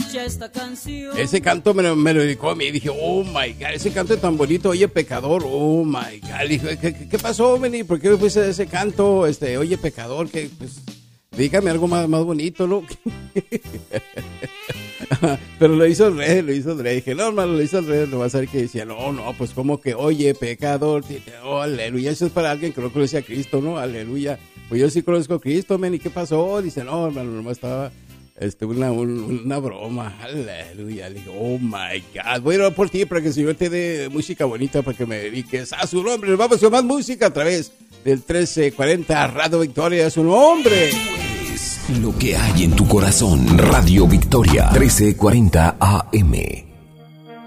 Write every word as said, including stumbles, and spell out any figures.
escucha esta canción. Ese canto me lo, me lo dedicó a mí y dije, oh my God, ese canto es tan bonito, oye pecador, oh my God. Dije, ¿qué, qué, qué pasó, Benny? ¿Por qué me puse ese canto? Este, oye pecador, que pues, dígame algo más, más bonito, ¿no? Pero lo hizo el rey, lo hizo el rey. Dije, no, hermano, lo hizo el rey. No vas a ver que decía, no, no, pues como que, oye, pecador. Oh, aleluya. Eso es para alguien que no conoce a Cristo, ¿no? Aleluya. Pues yo sí conozco a Cristo, men. ¿Y qué pasó? Dice, no, hermano, nomás estaba este, una, un, una broma. Aleluya. Le dije, oh my God. Voy a ir por ti para que el Señor te dé música bonita para que me dediques a su nombre. Vamos con más música a través del trece cuarenta Radio Victoria. A su nombre. Lo que hay en tu corazón. Radio Victoria trece cuarenta A M.